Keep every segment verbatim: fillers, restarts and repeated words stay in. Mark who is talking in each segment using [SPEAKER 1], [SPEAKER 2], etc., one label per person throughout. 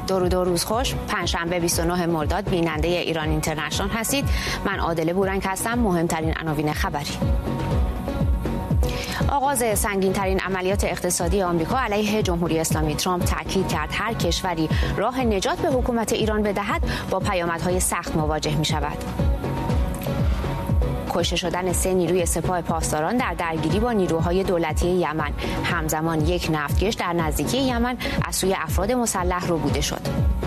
[SPEAKER 1] درود و روز خوش. پنجشنبه بیست و نه مرداد بیننده ایران اینترنشنال هستید. من عادله بورنگ هستم. مهمترین عناوین خبری: آغاز سنگین‌ترین عملیات اقتصادی آمریکا علیه جمهوری اسلامی. ترامپ تاکید کرد هر کشوری راه نجات به حکومت ایران بدهد با پیامدهای سخت مواجه می‌شود. کشته شدن سه نیروی سپاه پاسداران در درگیری با نیروهای دولتی یمن. همزمان یک نفتکش در نزدیکی یمن از سوی افراد مسلح ربوده شد.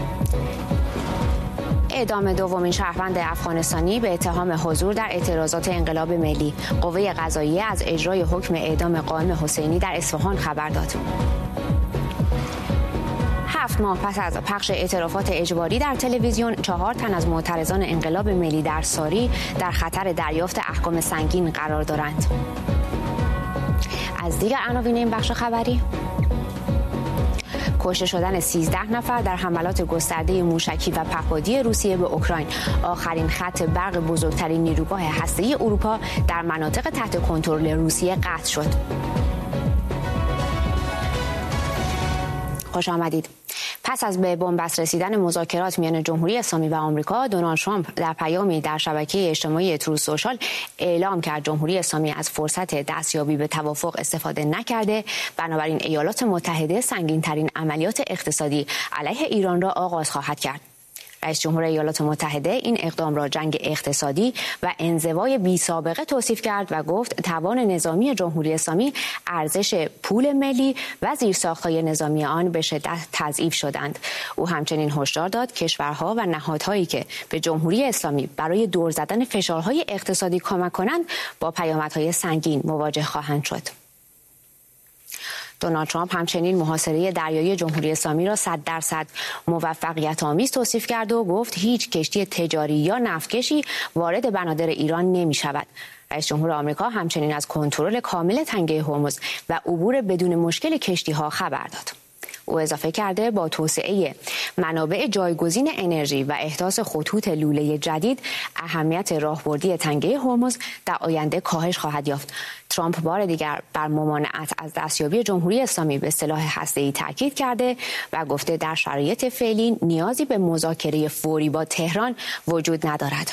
[SPEAKER 1] اعدام دومین شهروند افغانستانی به اتهام حضور در اعتراضات انقلاب ملی. قوه قضاییه از اجرای حکم اعدام قائم حسینی در اصفهان خبر داد. هفت ماه پس از پخش اعترافات اجباری در تلویزیون، چهار تن از معترضان انقلاب ملی در ساری در خطر دریافت احکام سنگین قرار دارند. از دیگر عناوین این بخش خبری: کشته شدن سیزده نفر در حملات گسترده موشکی و پهپادی روسیه به اوکراین. آخرین خط برق بزرگترین نیروگاه هسته‌ای اروپا در مناطق تحت کنترل روسیه قطع شد. خوش آمدید. پس از به بنبست رسیدن مذاکرات میان جمهوری اسلامی و آمریکا، دونالد ترامپ در پیامی در شبکه اجتماعی تروث سوشال اعلام کرد جمهوری اسلامی از فرصت دستیابی به توافق استفاده نکرده، بنابراین ایالات متحده سنگین‌ترین عملیات اقتصادی علیه ایران را آغاز خواهد کرد. رئیس جمهور ایالات متحده این اقدام را جنگ اقتصادی و انزوای بی سابقه توصیف کرد و گفت توان نظامی جمهوری اسلامی، ارزش پول ملی و زیرساخت‌های نظامی آن به شدت تضعیف شدند. او همچنین هشدار داد کشورها و نهادهایی که به جمهوری اسلامی برای دور زدن فشارهای اقتصادی کمک کنند با پیامدهای سنگین مواجه خواهند شد. دونالد ترامپ همچنین محاصره دریایی جمهوری اسلامی را صد درصد موفقیت آمیز توصیف کرد و گفت هیچ کشتی تجاری یا نفتکشی وارد بنادر ایران نمی شود. رئیس جمهور آمریکا همچنین از کنترل کامل تنگه هرمز و عبور بدون مشکل کشتی ها خبر داد. او اضافه کرده با توسعه منابع جایگزین انرژی و احداث خطوط لوله جدید، اهمیت راهبردی تنگه هرمز در آینده کاهش خواهد یافت. ترامپ بار دیگر بر ممانعت از دستیابی جمهوری اسلامی به سلاح هسته‌ای تاکید کرده و گفته در شرایط فعلی نیازی به مذاکره فوری با تهران وجود ندارد.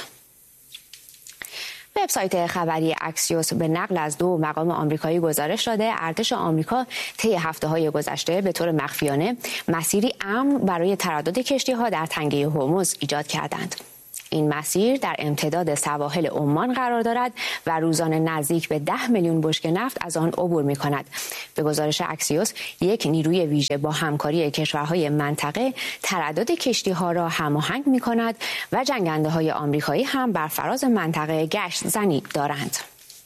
[SPEAKER 1] وبسایت خبری اکسیوس به نقل از دو مقام آمریکایی گزارش داده ارتش آمریکا طی هفته‌های گذشته به طور مخفیانه مسیری امن برای تردد کشتی‌ها در تنگه هرمز ایجاد کردند. این مسیر در امتداد سواحل عمان قرار دارد و روزانه نزدیک به ده میلیون بشکه نفت از آن عبور می‌کند. به گزارش اکسیوس، یک نیروی ویژه با همکاری کشورهای منطقه تردد کشتی‌ها را هماهنگ می‌کند و جنگنده‌های آمریکایی هم بر فراز منطقه گشت زنی دارند.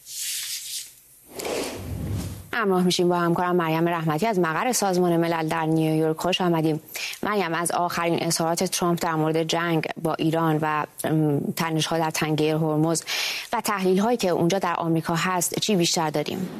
[SPEAKER 1] همراه میشیم با همکارم مریم رحمتی از مقر سازمان ملل در نیویورک. خوش آمدیم. مریم، از آخرین اظهارات ترامپ در مورد جنگ با ایران و تنش‌ها در تنگه هرمز و تحلیل‌هایی که اونجا در آمریکا هست چی بیشتر داریم؟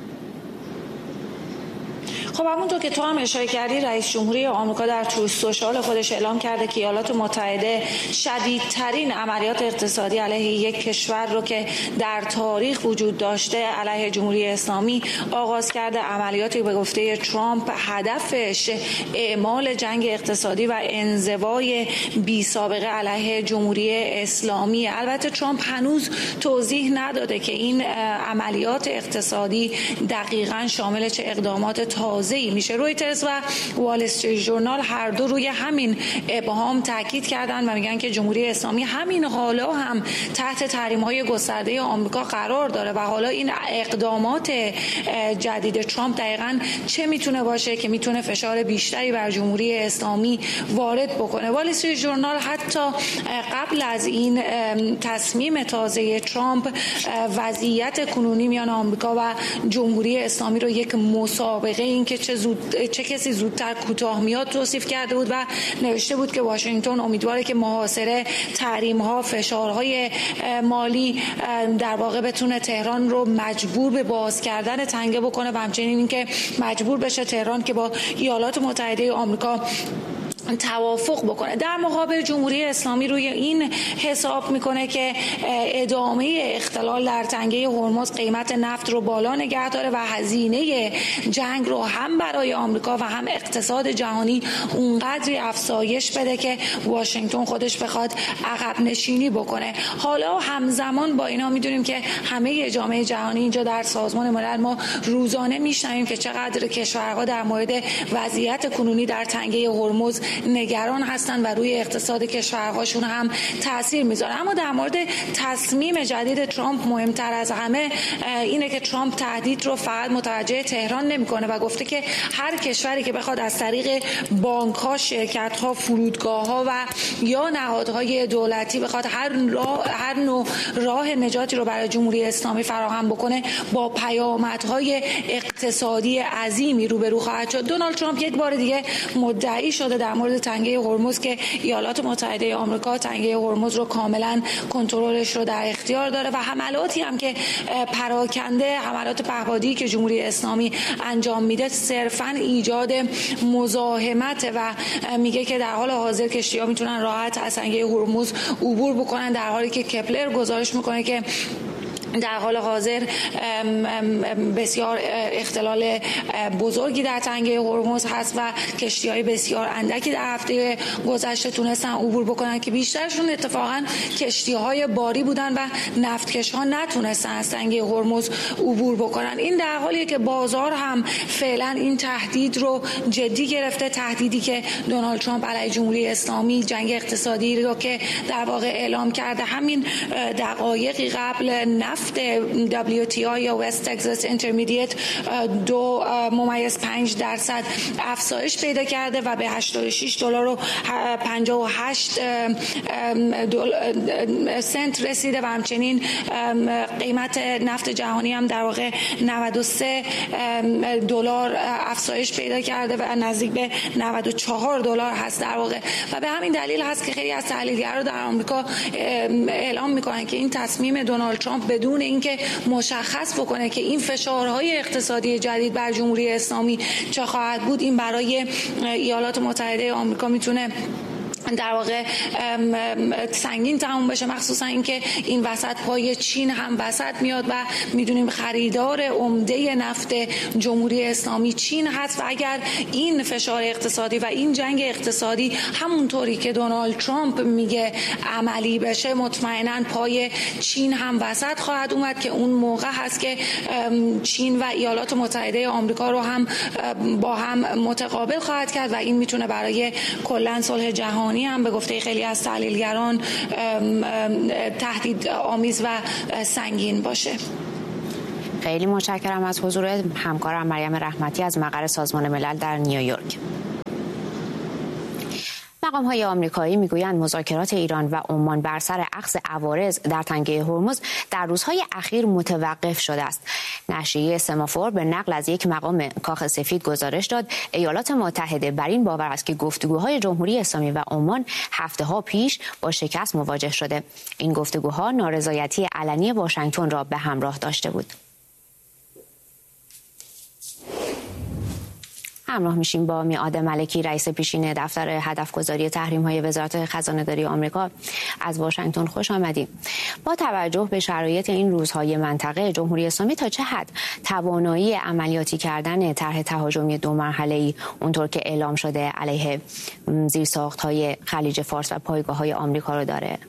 [SPEAKER 2] خب همونطور که تو هم اشاره کردی، رئیس جمهوری آمریکا در تروث سوشال خودش اعلام کرده که ایالات متحده شدیدترین عملیات اقتصادی علیه یک کشور رو که در تاریخ وجود داشته علیه جمهوری اسلامی آغاز کرده. عملیاتی به گفته ترامپ هدفش اعمال جنگ اقتصادی و انزوای بی سابقه علیه جمهوری اسلامی. البته ترامپ هنوز توضیح نداده که این عملیات اقتصادی دقیقاً شامل چه اقدامات تازه‌ای میشه. رویترز و وال استریت ژورنال هر دو روی همین ابهام تاکید کردن و میگن که جمهوری اسلامی همین حالا هم تحت تحریم‌های گسترده آمریکا قرار داره و حالا این اقدامات جدید ترامپ دقیقاً چه میتونه باشه که میتونه فشار بیشتری بر جمهوری اسلامی وارد بکنه. وال استریت ژورنال حتی قبل از این تصمیم تازه ترامپ وضعیت کنونی میان آمریکا و جمهوری اسلامی رو یک مسابقه این که چه زود چه کسی زودتر کوتاه میاد توصیف کرده بود و نوشته بود که واشنگتن امیدواره که محاصره، تحریم‌ها، فشارهای مالی در واقع بتونه تهران رو مجبور به باز کردن تنگه بکنه و همچنین اینکه مجبور بشه تهران که با ایالات متحده آمریکا توافق بکنه. در مقابل جمهوری اسلامی روی این حساب میکنه که ادامه اختلال در تنگه هرمز قیمت نفت رو بالا نگه داره و هزینه جنگ رو هم برای آمریکا و هم اقتصاد جهانی اونقدری افزایش بده که واشنگتن خودش بخواد عقب نشینی بکنه. حالا همزمان با اینا میدونیم که همه جامعه جهانی اینجا در سازمان ملل ما روزانه میشنویم که چقدر کشورها در مورد وضعیت کنونی در تنگه هرمز نگران هستند و روی اقتصاد کشورهاشون هم تاثیر میذاره. اما در مورد تصمیم جدید ترامپ مهمتر از همه اینه که ترامپ تهدید رو فقط متوجه تهران نمیکنه و گفته که هر کشوری که بخواد از طریق بانک‌ها، شرکت‌ها، فرودگاه‌ها و یا نهادهای دولتی بخواد هر راه هر نوع راه نجاتی رو برای جمهوری اسلامی فراهم بکنه با پیامدهای اقتصادی عظیمی روبرو خواهد شد. دونالد ترامپ یک بار دیگه مدعی شده در مورد تنگه هرمز که ایالات متحده آمریکا تنگه هرمز رو کاملا کنترلش رو در اختیار داره و حملاتی هم که پراکنده، حملات پهپادی که جمهوری اسلامی انجام میده صرفاً ایجاد مزاحمت و میگه که در حال حاضر کشتی‌ها میتونن راحت از تنگه هرمز عبور بکنن، در حالی که کپلر گزارش میکنه که در حال حاضر بسیار اختلال بزرگی در تنگه هرمز هست و کشتی‌های بسیار اندکی در هفته گذشته تونستن عبور بکنن که بیشترشون اتفاقا کشتی‌های باری بودن و نفتکش‌ها نتونستن از تنگه هرمز عبور بکنن. این در حالیه که بازار هم فعلا این تهدید رو جدی گرفته، تهدیدی که دونالد ترامپ علیه جمهوری اسلامی، جنگ اقتصادی رو که در واقع اعلام کرده همین دقایقی قبل نفت دبلیو تی آی یا وست تگزاس اینترمدیت دو ممیز پنج درصد افزایش پیدا کرده و به هشتاد و شش دلار و پنجاه و هشت سنت رسیده و همچنین قیمت نفت جهانی هم در واقع نود و سه دلار افزایش پیدا کرده و نزدیک به نود و چهار دلار هست در واقع. و به همین دلیل هست که خیلی از تحلیلگران در آمریکا اعلام میکنن که این تصمیم دونالد ترامپ بدون اینکه مشخص بکنه که این فشارهای اقتصادی جدید بر جمهوری اسلامی چه خواهد بود، این برای ایالات متحده آمریکا میتونه در واقع سنگین تموم بشه، مخصوصا اینکه این وسط پای چین هم وسط میاد و میدونیم خریدار عمده نفت جمهوری اسلامی چین هست و اگر این فشار اقتصادی و این جنگ اقتصادی همونطوری که دونالد ترامپ میگه عملی بشه، مطمئنا پای چین هم وسط خواهد اومد که اون موقع هست که چین و ایالات متحده آمریکا رو هم با هم متقابل خواهد کرد و این میتونه برای کلا صلح جهانی هم به گفته خیلی از تحلیلگران تهدید آمیز و سنگین باشه.
[SPEAKER 1] خیلی متشکرم از حضور همکارم مریم رحمتی از مقر سازمان ملل در نیویورک. مقام‌های آمریکایی میگویند مذاکرات ایران و عمان بر سر اخذ عوارض در تنگه هرمز در روزهای اخیر متوقف شده است. نشریه سمافور به نقل از یک مقام کاخ سفید گزارش داد ایالات متحده بر این باور است که گفتگوهای جمهوری اسلامی و عمان هفته‌ها پیش با شکست مواجه شده. این گفتگوها نارضایتی علنی واشنگتن را به همراه داشته بود. همراه میشیم با میعاد ملکی، رئیس پیشین دفتر هدفگذاری تحریم‌های وزارت خزانه‌داری آمریکا. از واشنگتن خوش آمدید. با توجه به شرایط این روزهای منطقه، جمهوری اسلامی تا چه حد توانایی عملیاتی کردن طرح تهاجمی دو مرحله‌ای اونطور که اعلام شده علیه زیرساخت‌های خلیج فارس و پایگاه‌های آمریکا رو داره؟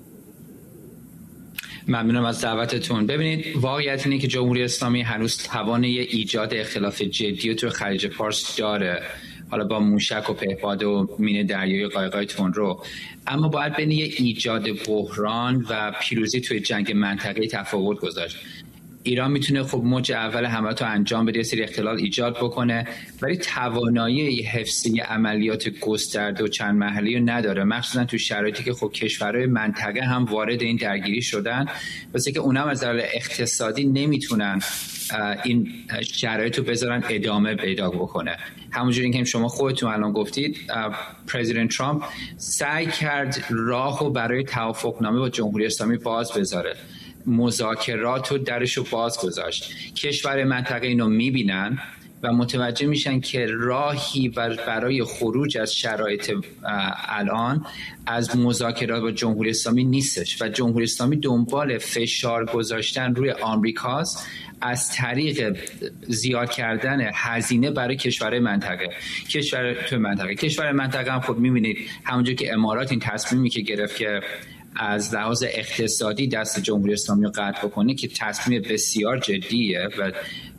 [SPEAKER 3] ممنونم از دعوتتون. ببینید، واقعیت اینه که جمهوری اسلامی هنوز توان ایجاد اختلاف جدی تو خلیج فارس داره، حالا با موشک و پهپاد و مینه دریایی و قایق‌های تندرو، اما باید بین ایجاد بحران و پیروزی توی جنگ منطقه‌ای تفاوت گذاشت. ایران میتونه خب موج اول حملات رو انجام بده، سری اختلال ایجاد بکنه، ولی توانایی حفظی عملیات گسترده و چند محلی رو نداره، مخصوصا تو شرایطی که خب کشورهای منطقه هم وارد این درگیری شدن، واسه که اونها از نظر اقتصادی نمیتونن این شرایط رو بذارن ادامه پیدا بکنه. همونجوری که شما خودتون الان گفتید، پرزیدنت ترامپ سعی کرد راهو برای توافقنامه با جمهوری اسلامی باز بذاره، مذاکرات رو درش رو باز گذاشت. کشور منطقه اینو میبینن و متوجه میشن که راهی برای خروج از شرایط الان از مذاکرات با جمهوری اسلامی نیستش و جمهوری اسلامی دنبال فشار گذاشتن روی آمریکاست از طریق زیاد کردن هزینه برای کشورهای منطقه کشور تو منطقه کشور منطقه هم خب میبینید همونجور که امارات این تصمیمی که گرفت که از لحاظ اقتصادی دست جمهوری اسلامی رو قطع بکنه که تصمیم بسیار جدیه و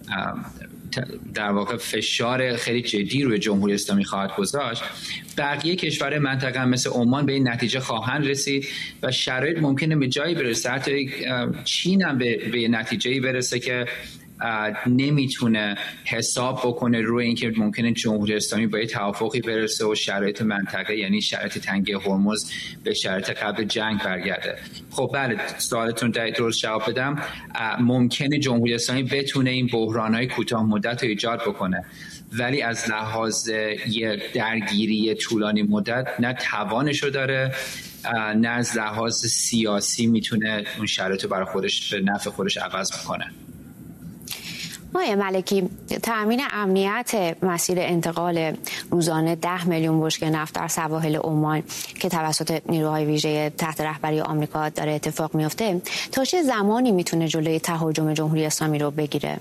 [SPEAKER 3] در واقع فشار خیلی جدی روی جمهوری اسلامی خواهد گذاشت. بقیه کشور منطقه هم مثل عمان به این نتیجه خواهند رسید و شرایط ممکنه به جایی برسه، حتی چین هم به, به نتیجه‌ای برسه که نمیتونه حساب بکنه روی اینکه ممکنه جمهوری اسلامی با یه توافقی برسه و شرایط منطقه یعنی شرایط تنگه هرمز به شرایط قبل جنگ برگرده. خب بله، سوالتون درست جواب بدم، ممکنه جمهوری اسلامی بتونه این بحران‌های کوتاه مدت رو ایجاد بکنه، ولی از لحاظ یه درگیری طولانی مدت نه توانشو داره نه از لحاظ سیاسی میتونه اون شرایط رو برای خودش به نفع خودش عوض بکنه.
[SPEAKER 1] آقای ملکی، تأمین امنیت مسیر انتقال روزانه ده میلیون بشکه نفت در سواحل عمان که توسط نیروهای ویژه تحت رهبری آمریکا داره اتفاق میفته، تا چه زمانی میتونه جلوی تهاجم جمهوری اسلامی رو بگیره؟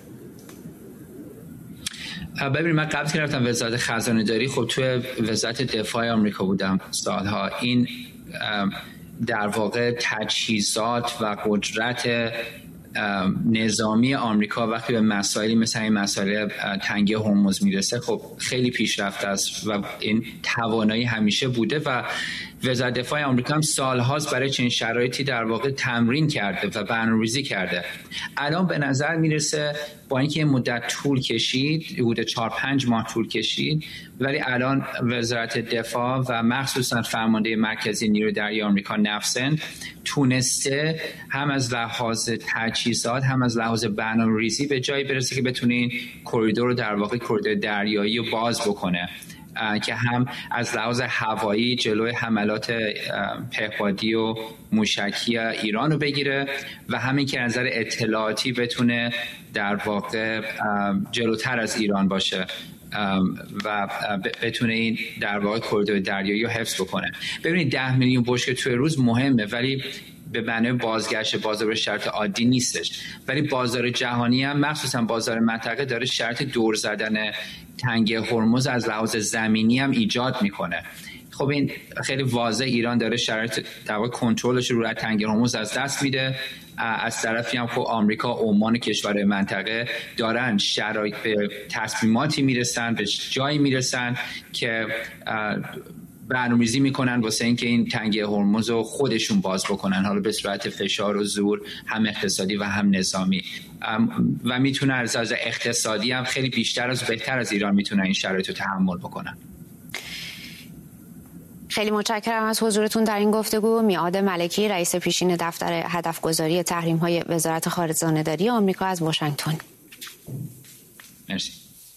[SPEAKER 3] ببینید، من قبل که رفتم وزارت خزانه داری خب توی وزارت دفاع آمریکا بودم سالها. این در واقع تجهیزات و قدرت نظامی آمریکا وقتی به مسائلی مثل این مسئله تنگی هرمز میرسه خب خیلی پیشرفته است و این توانایی همیشه بوده و وزارت دفاع آمریکا هم سالهاست برای چنین شرایطی در واقع تمرین کرده و برنامه‌ریزی کرده. الان به نظر میرسه با اینکه این مدت طول کشید، حدود چهار پنج ماه طول کشید، ولی الان وزارت دفاع و مخصوصا فرمانده مرکزی نیروی دریایی آمریکا نفسن تونسته هم از لحاظ تجهیزات هم از لحاظ برنامه‌ریزی به جایی برسه که بتونه این کریدور رو در واقع کریدور دریایی رو باز بکنه که هم از لحاظ هوایی جلوی حملات پهپادی و موشکی ایران رو بگیره و همین که از نظر اطلاعاتی بتونه در واقع جلوتر از ایران باشه و بتونه این در واقع کریدور دریایی رو حفظ بکنه. ببینید ده میلیون بشکه توی روز مهمه، ولی به معنی بازگشت بازار به شرط عادی نیستش، ولی بازار جهانی هم مخصوصا بازار منطقه داره شرط دور زدن تنگه هرمز از لحاظ زمینی هم ایجاد میکنه. خب این خیلی واضح ایران داره شرط در واقع کنترلش رو روی تنگه هرمز از دست میده، از طرفی هم خب آمریکا، عمان و کشورهای منطقه دارن شرایط به تصمیماتی میرسن، به جایی میرسن که برنامه‌ریزی میکنن واسه اینکه این تنگه هرمز رو خودشون باز بکنن، حالا به صورت فشار و زور، هم اقتصادی و هم نظامی، و میتونه از لحاظ اقتصادی هم خیلی بیشتر از بهتر از ایران میتونن این شرایط رو تحمل بکنن.
[SPEAKER 1] خیلی متشکرم از حضورتون در این گفتگو. میعاد ملکی، رئیس پیشین دفتر هدفگذاری تحریم‌های وزارت خارجه‌داری آمریکا از واشنگتن.
[SPEAKER 3] مرسی.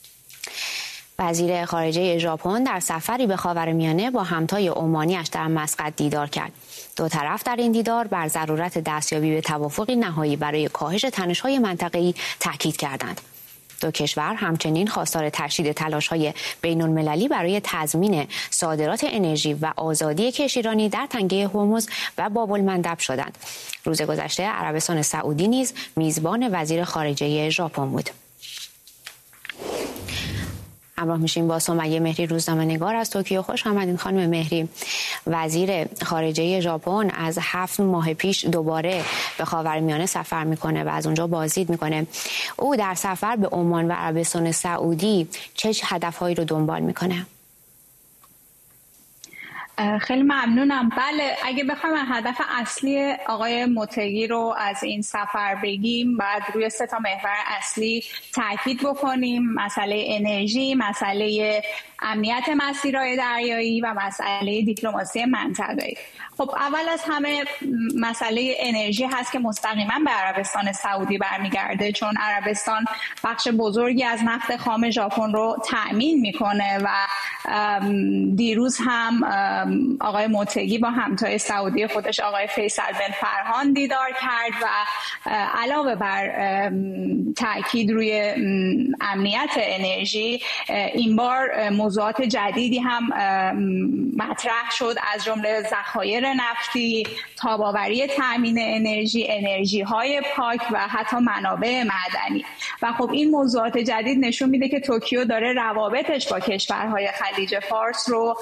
[SPEAKER 1] وزیر خارجه ژاپن در سفری به خاورمیانه با همتای عمانی‌اش در مسقط دیدار کرد. دو طرف در این دیدار بر ضرورت دستیابی به توافقی نهایی برای کاهش تنش‌های منطقه‌ای تاکید کردند. دو کشور همچنین خواستار تشدید تلاش‌های بین‌المللی برای تضمین صادرات انرژی و آزادی کشتیرانی در تنگه هرمز و باب المندب شدند. روز گذشته عربستان سعودی نیز میزبان وزیر خارجه ژاپن بود. همراه میشیم با سمیه مهری، روزنامه‌نگار از توکیو. خوش آمدین خانم مهری. وزیر خارجه ژاپن از هفت ماه پیش دوباره به خاورمیانه سفر میکنه و از اونجا بازدید میکنه. او در سفر به عمان و عربستان سعودی چه هدفهایی رو دنبال میکنه؟
[SPEAKER 4] خیلی ممنونم. بله، اگه بخوایم هدف اصلی آقای متگی رو از این سفر بگیم، بعد روی سه تا محور اصلی تاکید بکنیم: مسئله انرژی، مسئله امنیت مسیرهای دریایی و مسئله دیپلماسی منطقه‌ای. خب اول از همه مسئله انرژی هست که مستقیما به عربستان سعودی برمیگرده، چون عربستان بخش بزرگی از نفت خام ژاپن رو تأمین میکنه و دیروز هم آقای متگی با همتای سعودی خودش آقای فیصل بن فرهان دیدار کرد و علاوه بر تاکید روی امنیت انرژی، این بار موضوعات جدیدی هم مطرح شد، از جمله ذخایر نفتی، تاب‌آوری تامین انرژی، انرژی های پاک و حتی منابع معدنی. و خب این موضوعات جدید نشون میده که توکیو داره روابطش با کشورهای خلیج فارس رو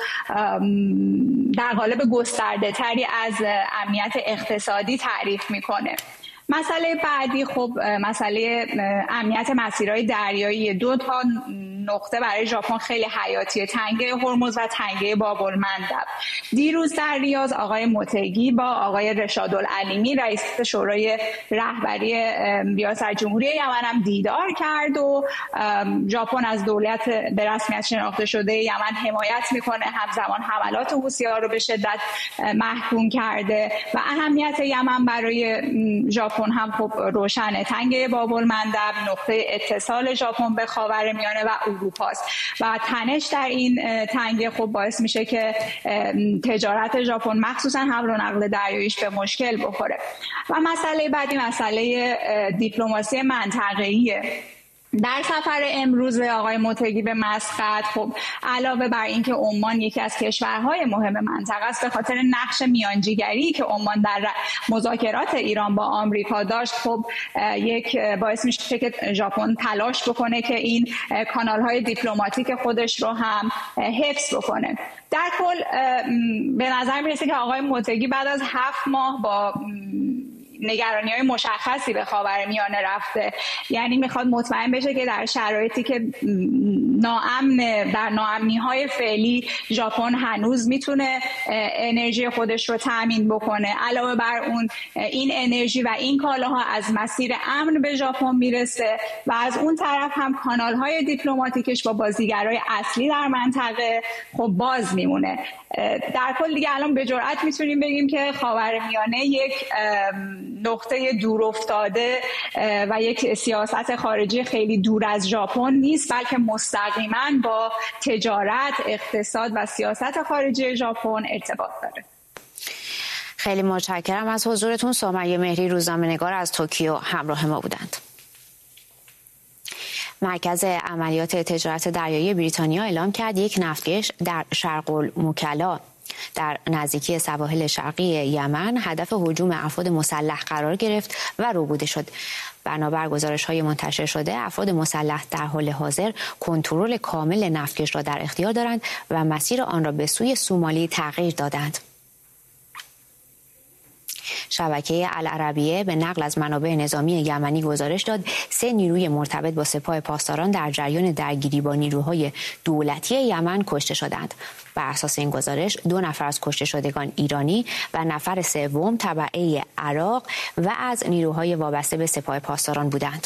[SPEAKER 4] در قالب گسترده تری از امنیت اقتصادی تعریف میکنه. مسئله بعدی خب مسئله امنیت مسیرهای دریایی. دو تا نقطه برای ژاپن خیلی حیاتیه: تنگه هرمز و تنگه باب المندب. دیروز در ریاض آقای متگی با آقای رشادالعلیمی رئیس شورای رهبری ریاست جمهوری یمن هم دیدار کرد و ژاپن از دولت به رسمیت شناخته شده یمن حمایت میکنه، همزمان حملات حوثی‌ها رو به شدت محکوم کرده و اهمیت یمن برای ژاپن هم خب روشنه. تنگه باب المندب نقطه اتصال ژاپن به خاورمیانه و اروپاست و تنش در این تنگه خب باعث میشه که تجارت ژاپن مخصوصا حمل و نقل دریاییش به مشکل بخوره. و مسئله بعدی مسئله دیپلماسی منطقه‌ایه. در سفر امروز آقای متگی به مسقط خب علاوه بر اینکه عمان یکی از کشورهای مهم منطقه است، به خاطر نقش میانجیگری که عمان در مذاکرات ایران با آمریکا داشت، خب یک باعث میشه که ژاپن تلاش بکنه که این کانال‌های دیپلماتیک خودش رو هم حفظ بکنه. در کل به نظر میرسه که آقای متگی بعد از هفت ماه با نگرانی های مشخصی به خاورمیانه رفته، یعنی میخواد مطمئن بشه که در شرایطی که ناامن، در ناامنی های فعلی ژاپن هنوز میتونه انرژی خودش رو تامین بکنه. علاوه بر اون این انرژی و این کالاها از مسیر امن به ژاپن میرسه و از اون طرف هم کانال های دیپلماتیکش با بازیگرای اصلی در منطقه خب باز میمونه. در کل دیگه الان به جرئت میتونیم بگیم که خاورمیانه یک نقطه دور افتاده و یک سیاست خارجی خیلی دور از ژاپن نیست، بلکه مستقیما با تجارت، اقتصاد و سیاست خارجی ژاپن ارتباط داره.
[SPEAKER 1] خیلی متشکرم از حضورتون. سمیه مهری، روزنامه‌نگار از توکیو همراه ما بودند. مرکز عملیات تجارت دریایی بریتانیا اعلام کرد یک نفتکش در شرق المکلا در نزدیکی سواحل شرقی یمن هدف هجوم افراد مسلح قرار گرفت و ربوده شد. بنابر گزارش‌های منتشر شده، افراد مسلح در حال حاضر کنترل کامل نفتکش را در اختیار دارند و مسیر آن را به سوی سومالی تغییر دادند. شبکه العربیه به نقل از منابع نظامی یمنی گزارش داد سه نیروی مرتبط با سپاه پاسداران در جریان درگیری با نیروهای دولتی یمن کشته شدند. بر اساس این گزارش دو نفر از کشته شدگان ایرانی و نفر سوم تبعه عراق و از نیروهای وابسته به سپاه پاسداران بودند.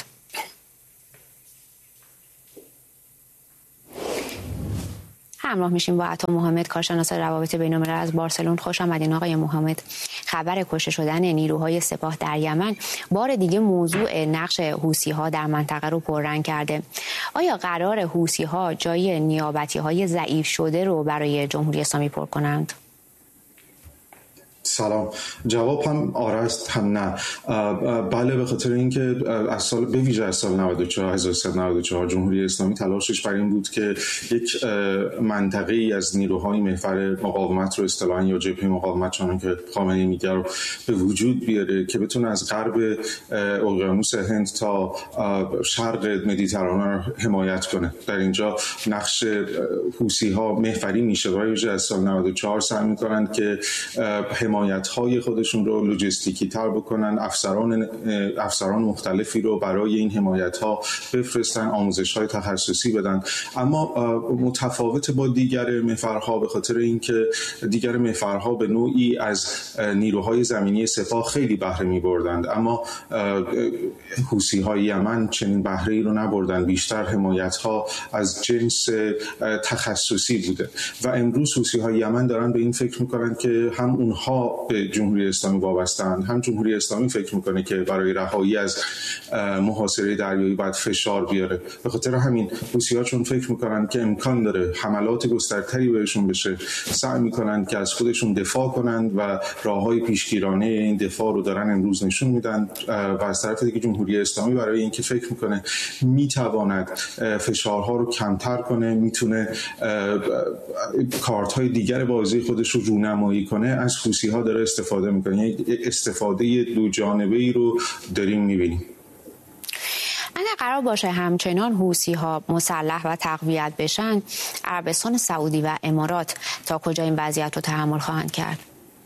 [SPEAKER 1] همراه میشیم با عطا محمد، کارشناس روابط بین‌الملل از بارسلون. خوش آمدین آقای محمد. خبر کشته شدن نیروهای سپاه در یمن بار دیگه موضوع نقش حوثی‌ها در منطقه رو پررنگ کرده. آیا قرار حوثی‌ها جای نیابتی‌های ضعیف شده رو برای جمهوری اسلامی پر کنند؟
[SPEAKER 5] سلام. جواب هم آره است هم نه. بله، به خاطر اینکه از سال به ویژه از سال نود و چهار هزار و سیصد و نود و چهار جمهوری اسلامی تلاشش بر این بود که یک منطقه ای از نیروهای محور مقاومت رو اصطلاحاً یا جبهه مقاومت چنان که خامنه‌ای میگه رو به وجود بیاره که بتونه از غرب اقیانوس هند تا شرق مدیترانه رو حمایت کنه. در اینجا نقش حوثی‌ها محوری میشه و ویژه از سال نود و چهار سعی می‌کنند که حمایت‌های خودشون رو لوجستیکی تر بکنن، افسران افسران مختلفی رو برای این حمایت‌ها بفرستن، آموزش‌های تخصصی بدن. اما متفاوت با دیگر محورها به خاطر اینکه دیگر محورها به نوعی از نیروهای زمینی سپاه خیلی بهره می‌بردند، اما حوثی‌های یمن چنین بهره‌ای رو نبردن. بیشتر حمایت‌ها از جنس تخصصی بوده و امروز حوثی‌های یمن دارن به این فکر می‌کنن که هم اونها اینها به جمهوری اسلامی وابسته‌اند. هم جمهوری اسلامی فکر میکنه که برای رهایی از محاصره دریایی باید فشار بیاره، به خاطر همین حوثی‌ها چون فکر میکنن که امکان داره حملات گسترتری بهشون بشه، سعی میکنن که از خودشون دفاع کنند و راههای پیشگیرانه این دفاع رو دارن امروز نشون میدن. و از طرف دیگه جمهوری اسلامی برای اینکه فکر میکنه میتواند فشارها رو کمتر کنه، میتونه کارت‌های دیگر بازی خودش رو رونمایی کنه، از حوثی‌ها داره استفاده میکنه. یعنی استفاده دو جانبه‌ای رو داریم میبینیم.
[SPEAKER 1] اگر قرار باشه همچنان حوثی‌ها مسلح و تقویت بشن، عربستان سعودی و امارات تا کجا این وضعیت رو تحمل خواهند کرد؟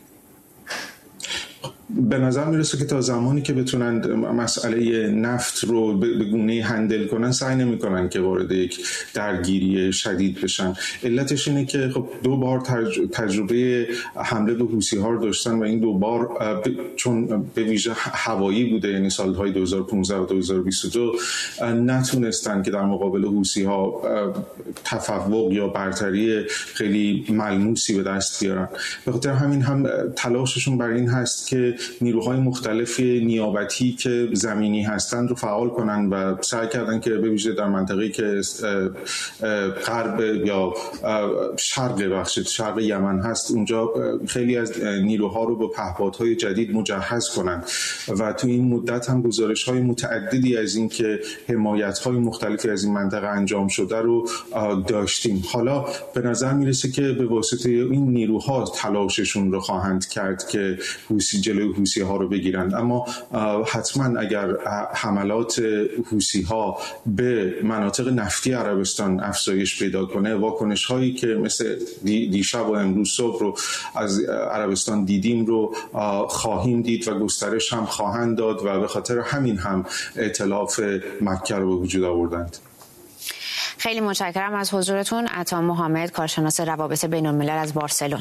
[SPEAKER 5] به نظر میرسه که تا زمانی که بتونن مسئله نفت رو به گونه‌ای هندل کنن، سعی نمی‌کنن که وارد یک درگیری شدید بشن. علتش اینه که خب دو بار تجربه حمله به حوثی‌ها رو داشتن و این دو بار چون به ویژه هوایی بوده، یعنی سالهای دو هزار و پانزده و دو هزار و بیست و دو نتونستن که در مقابل حوثی‌ها تفوق یا برتری خیلی ملموسی به دست بیارن. به خاطر همین هم تلاششون بر این هست که نیروهای مختلف نیابتی که زمینی هستند رو فعال کنن و سعی کردن که به ویژه در منطقه‌ای که غرب یا شرق بخش شرق یمن هست، اونجا خیلی از نیروها رو با پهپادهای جدید مجهز کنن و تو این مدت هم گزارش‌های متعددی از این که حمایت‌های مختلفی از این منطقه انجام شده رو داشتیم. حالا به نظر میرسه که به واسطه این نیروها تلاششون رو خواهند کرد که حوثی جلوی حوثی‌ها رو بگیرند، اما حتما اگر حملات حوثی‌ها به مناطق نفتی عربستان افزایش پیدا کنه، واکنش‌هایی که مثل دیشب و امروز صبح رو از عربستان دیدیم رو خواهیم دید و گسترش هم خواهند داد و به خاطر همین هم ائتلاف مکه رو به وجود آوردند.
[SPEAKER 1] خیلی متشکرم از حضورتون. عطا محمد، کارشناس روابط بین‌الملل از بارسلون.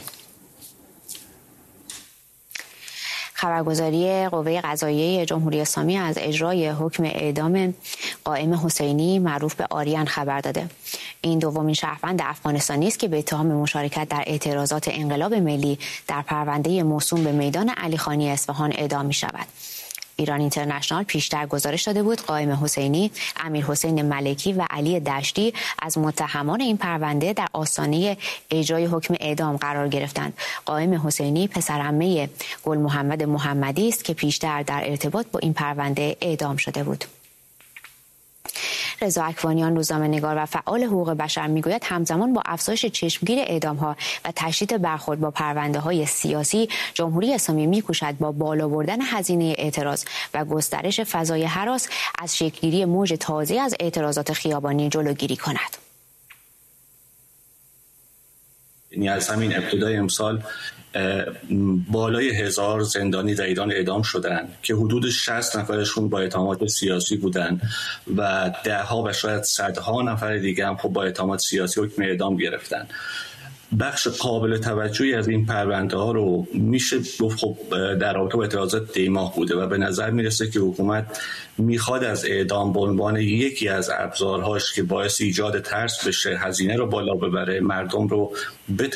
[SPEAKER 1] خبرگزاری قوه قضاییه جمهوری اسلامی از اجرای حکم اعدام قائم حسینی معروف به آریان خبر داده. این دومین شهروند افغانستانی است که به اتهام مشارکت در اعتراضات انقلاب ملی در پرونده موسوم به میدان علیخانی اصفهان اعدام می شود. ایران اینترنشنال پیشتر گزارش داده بود قائم حسینی، امیر حسین ملکی و علی دشتی از متهمان این پرونده در آستانه اجرای حکم اعدام قرار گرفتند. قائم حسینی پسرعمه گل محمد محمدی است که پیشتر در ارتباط با این پرونده اعدام شده بود. رضا اکوانیان، روزنامه‌نگار و فعال حقوق بشر، میگوید همزمان با افزایش چشمگیر اعدام‌ها و تشدید برخورد با پرونده‌های سیاسی، جمهوری اسلامی می‌کوشد با بالا بردن هزینه اعتراض و گسترش فضای هراس از شکل‌گیری موج تازه از اعتراضات خیابانی جلوگیری کند.
[SPEAKER 6] یعنی از همین ابتدای امسال بالای هزار زندانی در ایران اعدام شدن که حدود شصت نفرشون با اتهامات سیاسی بودن و ده ها و شاید صدها نفر دیگه هم خب با اتهامات سیاسی حکم اعدام گرفتن. بخش قابل توجهی از این پرونده ها رو میشه گفت خب در رابطه با اعتراضات دیماه بوده و به نظر میرسه که حکومت میخواد از اعدام به عنوان یکی از ابزارهاش که باعث ایجاد ترس بشه، هزینه رو بالا ببره، مردم رو